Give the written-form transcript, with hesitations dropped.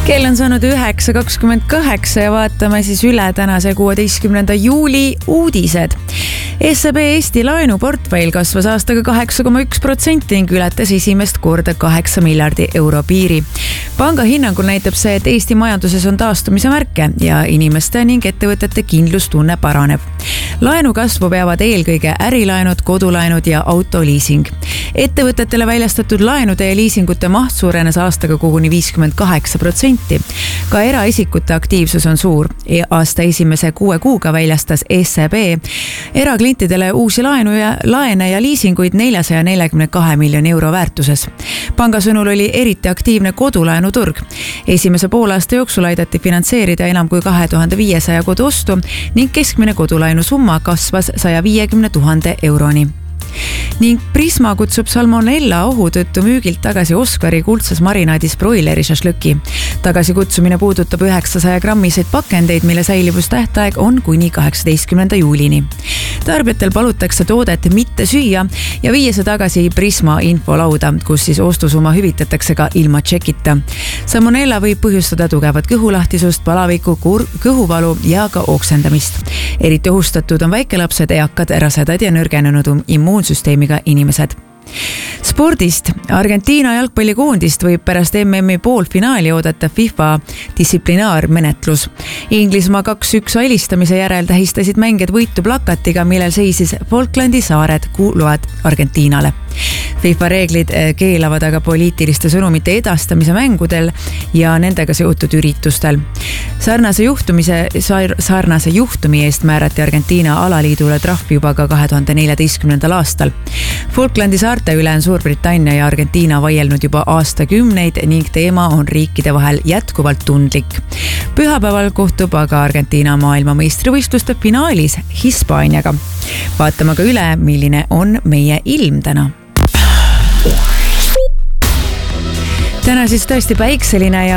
Kell on saanud 9.28 ja vaatame siis üle tänase 16. juuli uudised. SEB Eesti laenuportfell kasvas aastaga 8,1% ning ületas esimest korda 8 miljardi euro piiri. Panga hinnangul näitab see, et Eesti majanduses on taastumise märke ja inimeste ning ettevõtete kindlustunne paraneb. Laenu kasvu peavad eelkõige ärilaenud, kodulaenud ja autoliising. Ettevõtetele väljastatud laenude ja liisingute maht suurenes aastaga koguni 58%. Ka eraisikute aktiivsus on suur. Aasta esimese 6 kuuga väljastas SEB eraklientidele uusi laene ja liisinguid 442 miljoni euro väärtuses. Panga sõnul oli eriti aktiivne kodulaenuturg. Esimese poolaasta jooksul aidati finantseerida enam kui 2500 koduostu ning keskmine kodulaenu summa kasvas 150 000 euroni. Ning Prisma kutsub salmonella ohu tõttu müügilt tagasi Oskari kuldses marinaadis broileri šašlõki. Tagasikutsumine puudutab 900 grammiseid pakendeid, mille säilivustähtaeg on kuni 18. juulini. Tarbijatel palutakse toodet mitte süüa ja viia see tagasi Prisma infolauda, kus siis ostusumma hüvitatakse ka ilma tšekita. Salmonella võib põhjustada tugevat kõhulahtisust, palavikku, kõhuvalu ja ka oksendamist. Eriti ohustatud on väikelapsed, eakad, rasedad ja nõrgenenud immuunsüsteemiga inimesed. Spordist. Argentiina jalgpallikoondist võib pärast MM-i poolfinaali oodata FIFA distsiplinaarmenetlus. Inglismaa 2-1 alistamise järel tähistasid mängijad võitu plakatiga, millel seisis Falklandi saared kuuluvad Argentiinale. FIFA reeglid keelavad aga poliitiliste sõnumite edastamise mängudel ja nendega seotud üritustel. Sarnase juhtumi eest määrati Argentiina alaliidule trahv juba ka 2014. aastal. Falklandi saarte üle on Suurbritannia ja Argentiina vaielnud juba aastakümneid ning teema on riikide vahel jätkuvalt tundlik. Pühapäeval kohtub aga Argentiina maailmameistrivõistluste finaalis Hispaaniaga. Vaatame ka üle, milline on meie ilm täna. Täna siis tõesti päikseline ja